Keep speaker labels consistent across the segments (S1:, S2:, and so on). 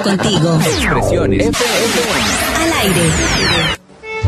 S1: contigo.
S2: Expresiones FM.
S1: Al aire.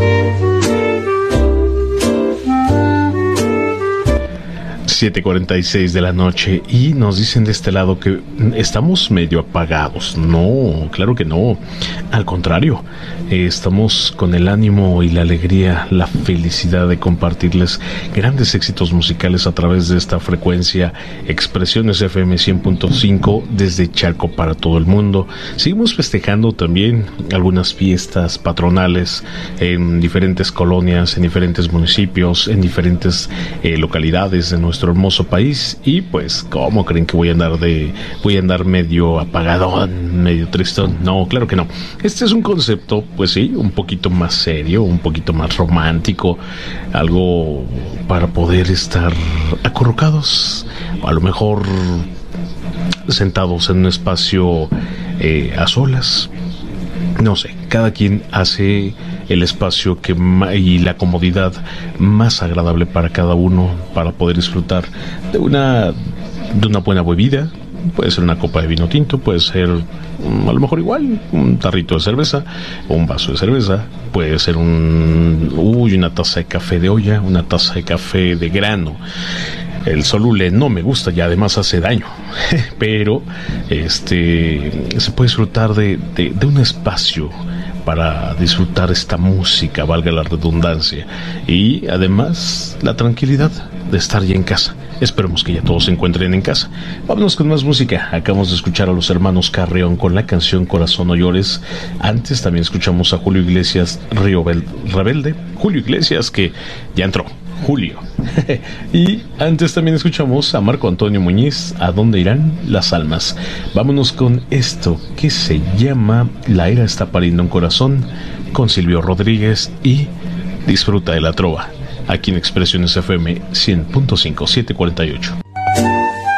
S3: 7:46 de la noche y nos dicen de este lado que estamos medio apagados. No, claro que no. Al contrario, estamos con el ánimo y la alegría, la felicidad de compartirles grandes éxitos musicales a través de esta frecuencia Expresiones FM 100.5 desde Chalco para todo el mundo. Seguimos festejando también algunas fiestas patronales en diferentes colonias, en diferentes municipios, en diferentes localidades de nuestro hermoso país. Y pues, ¿cómo creen que voy a andar medio apagadón, medio tristón? No, claro que no. Este es un concepto, pues sí, un poquito más serio, un poquito más romántico, algo para poder estar acurrucados, a lo mejor sentados en un espacio a solas. No sé, cada quien hace el espacio y la comodidad más agradable para cada uno para poder disfrutar de una buena bebida. Puede ser una copa de vino tinto, puede ser a lo mejor igual un tarrito de cerveza o un vaso de cerveza, puede ser una taza de café de olla, una taza de café de grano. El solule no me gusta y además hace daño, pero se puede disfrutar de un espacio para disfrutar esta música, valga la redundancia, y además la tranquilidad de estar ya en casa. Esperemos que ya todos se encuentren en casa. Vámonos con más música. Acabamos de escuchar a los hermanos Carreón con la canción Corazón no llores. Antes también escuchamos a Julio Iglesias, Río Rebelde. Julio Iglesias, que ya entró. Julio. Y antes también escuchamos a Marco Antonio Muñiz, ¿A dónde irán las almas? Vámonos con esto que se llama La era está pariendo un corazón, con Silvio Rodríguez, y disfruta de la trova aquí en Expresiones FM 100.5, 7:48.